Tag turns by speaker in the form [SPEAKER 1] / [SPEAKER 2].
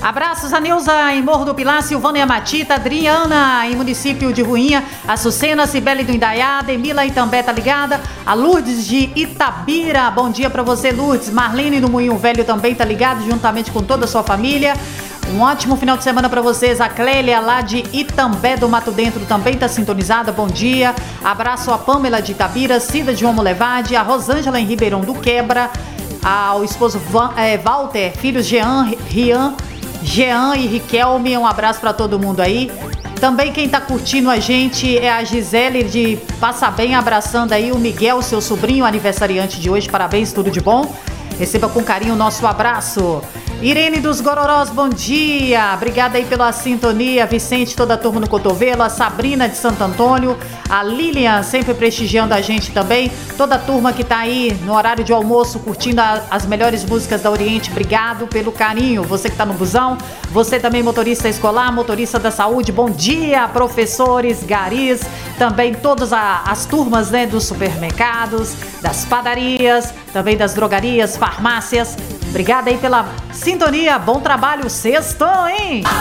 [SPEAKER 1] Abraços a Nilza em Morro do Pilar, Silvana e a Matita, Adriana em município de Ruinha, a Sucena, Cibele do Indaiá, Demila e também tá ligada, a Lourdes de Itabira, bom dia pra você, Lourdes. Marlene do Moinho Velho também tá ligado, juntamente com toda a sua família. Um ótimo final de semana para vocês. A Clélia lá de Itambé do Mato Dentro também está sintonizada, bom dia. Abraço a Pâmela de Itabira, Cida de Homo Levade, a Rosângela em Ribeirão do Quebra, ao esposo Walter, filhos Jean e Riquelme, um abraço para todo mundo aí. Também quem tá curtindo a gente é a Gisele de Passa Bem, abraçando aí o Miguel, seu sobrinho, aniversariante de hoje, parabéns, tudo de bom. Receba com carinho o nosso abraço. Irene dos Gororós, bom dia. Obrigada aí pela sintonia. Vicente, toda a turma no cotovelo. A Sabrina de Santo Antônio. A Lilian, sempre prestigiando a gente também. Toda a turma que tá aí no horário de almoço, curtindo as melhores músicas da Oriente. Obrigado pelo carinho. Você que tá no busão. Você também, motorista escolar, motorista da saúde. Bom dia, professores, garis. Também todas as turmas, né, dos supermercados, das padarias, também das drogarias, farmácias. Obrigada aí pela sintonia, bom trabalho, sextou, hein?